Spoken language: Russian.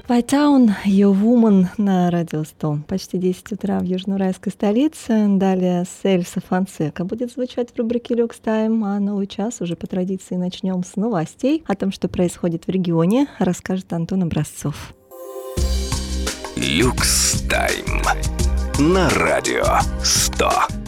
White Town, You Woman на Радио 100. Почти 10 утра в южноуральской столице. Далее Сельса Фонсека будет звучать в рубрике Люкс Тайм, а новый час уже по традиции начнем с новостей. О том, что происходит в регионе, расскажет Антон Образцов. Люкс Тайм на Радио 100.